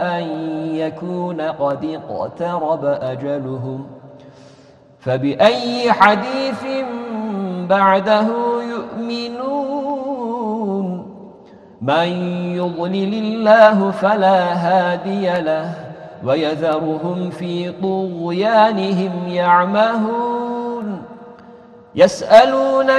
أن يكون قد اقترب أجلهم فبأي حديث بعده يؤمنون من يضلل الله فلا هادي له ويذرهم في طغيانهم يعمهون يسألون